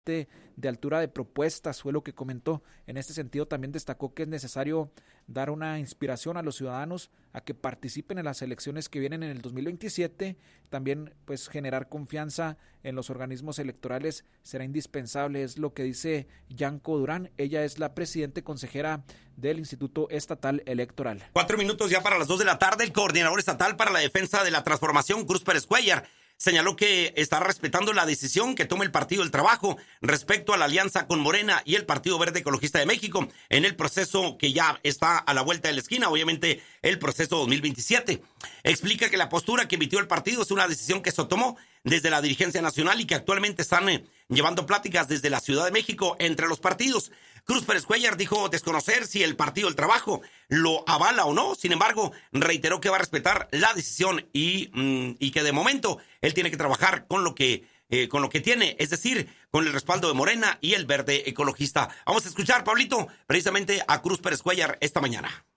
de altura de propuestas, fue lo que comentó. En este sentido también destacó que es necesario dar una inspiración a los ciudadanos a que participen en las elecciones que vienen en el 2027, también pues generar confianza en los organismos electorales será indispensable, es lo que dice Yanko Durán. Ella es la presidente consejera del Instituto Estatal Electoral. 4 minutos ya para las 2 de la tarde. El coordinador estatal para la defensa de la transformación, Cruz Pérez Cuellar, señaló que está respetando la decisión que tome el Partido del Trabajo respecto a la alianza con Morena y el Partido Verde Ecologista de México en el proceso que ya está a la vuelta de la esquina, obviamente el proceso 2027. Explica que la postura que emitió el partido es una decisión que se tomó desde la dirigencia nacional y que actualmente están llevando pláticas desde la Ciudad de México entre los partidos. Cruz Pérez Cuellar dijo desconocer si el Partido del Trabajo lo avala o no. Sin embargo, reiteró que va a respetar la decisión y que de momento él tiene que trabajar con lo que tiene, es decir, con el respaldo de Morena y el Verde Ecologista. Vamos a escuchar, Pablito, precisamente a Cruz Pérez Cuellar esta mañana.